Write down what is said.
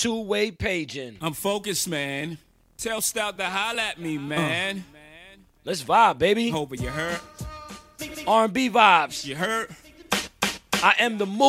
two-way paging. I'm focused, man. Tell Stout to holla at me, man. Let's vibe, baby. Hope you heard. R&B vibes. You heard? I am the move.